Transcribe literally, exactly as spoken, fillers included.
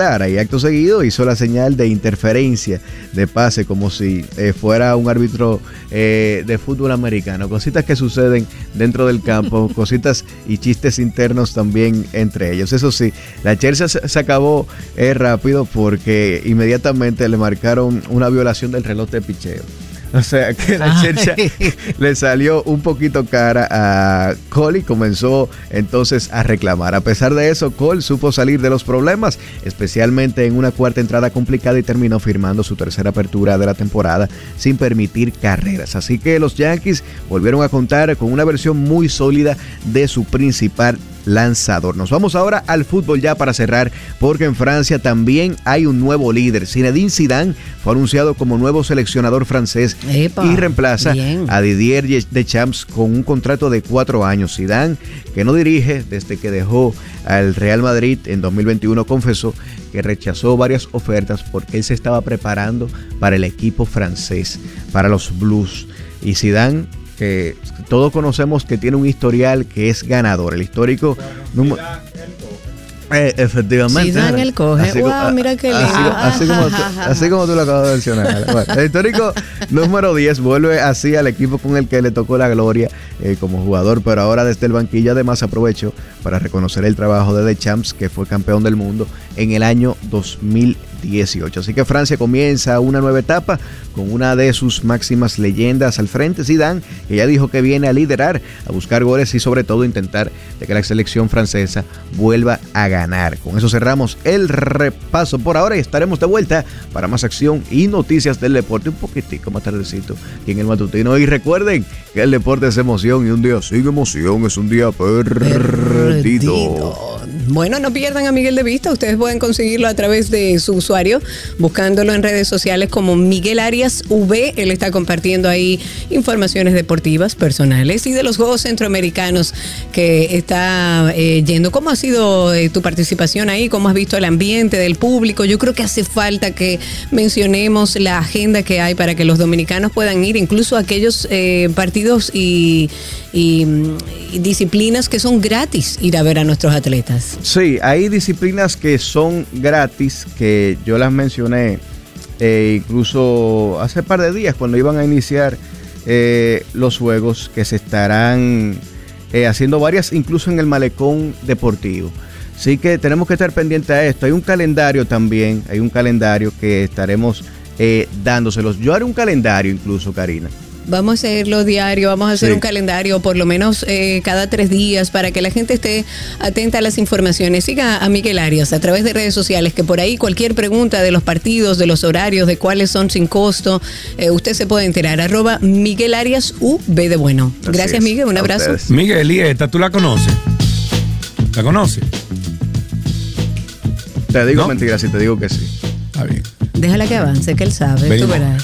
protestara y acto seguido hizo la señal de interferencia de pase como si eh, fuera un árbitro eh, de fútbol americano. Cositas que suceden dentro del campo, cositas y chistes internos también entre ellos. Eso sí, la Chelsea se, se acabó eh, rápido porque inmediatamente le marcaron una violación del reloj de picheo. O sea, que la Chelsea le salió un poquito cara a Cole y comenzó entonces a reclamar. A pesar de eso, Cole supo salir de los problemas, especialmente en una cuarta entrada complicada, y terminó firmando su tercera apertura de la temporada sin permitir carreras. Así que los Yankees volvieron a contar con una versión muy sólida de su principal lanzador. Nos vamos ahora al fútbol ya para cerrar, porque en Francia también hay un nuevo líder. Zinedine Zidane fue anunciado como nuevo seleccionador francés. Epa, y reemplaza bien a Didier Deschamps con un contrato de cuatro años. Zidane, que no dirige desde que dejó al Real Madrid en dos mil veintiuno, confesó que rechazó varias ofertas porque él se estaba preparando para el equipo francés, para los Blues. Y Zidane, que todos conocemos que tiene un historial que es ganador, el histórico número... Eh, efectivamente. Zidane el coge. Así, wow, como, mira qué lindo. Así, así, como tú, así como tú lo acabas de mencionar. Bueno, el histórico número diez vuelve así al equipo con el que le tocó la gloria eh, como jugador, pero ahora desde el banquillo además aprovechó para reconocer el trabajo de Deschamps, que fue campeón del mundo en el año dos mil dieciocho. Así que Francia comienza una nueva etapa con una de sus máximas leyendas al frente, Zidane, que ya dijo que viene a liderar, a buscar goles y sobre todo intentar de que la selección francesa vuelva a ganar. Con eso cerramos el repaso por ahora y estaremos de vuelta para más acción y noticias del deporte un poquitico más tardecito aquí en el matutino. Y recuerden que el deporte es emoción y un día sin emoción es un día perdido. perdido. Bueno, no pierdan a Miguel de vista. Ustedes pueden conseguirlo a través de su usuario, buscándolo en redes sociales como Miguel Arias V. Él está compartiendo ahí informaciones deportivas, personales y de los Juegos Centroamericanos que está eh, yendo. ¿Cómo ha sido eh, tu participación ahí? ¿Cómo has visto el ambiente del público? Yo creo que hace falta que mencionemos la agenda que hay para que los dominicanos puedan ir, incluso a aquellos eh, partidos y, y, y disciplinas que son gratis ir a ver a nuestros atletas. Sí, hay disciplinas que son gratis, que yo las mencioné eh, incluso hace un par de días cuando iban a iniciar eh, los juegos, que se estarán eh, haciendo varias incluso en el malecón deportivo. Así que tenemos que estar pendientes a esto. Hay un calendario también, hay un calendario que estaremos eh, dándoselos. Yo haré un calendario incluso, Karina. Vamos a hacerlo diario, vamos a hacer sí. un calendario por lo menos eh, cada tres días para que la gente esté atenta a las informaciones. Siga a Miguel Arias a través de redes sociales, que por ahí cualquier pregunta de los partidos, de los horarios, de cuáles son sin costo, eh, usted se puede enterar. Arroba Miguel Arias U B de bueno. Así Gracias, es. Miguel, un a abrazo. Ustedes. Miguel, ¿y esta tú la conoces? ¿La conoces? Te digo ¿No? mentira si te digo que sí. Está bien. Déjala que avance, que él sabe. Venimos. Tú verás.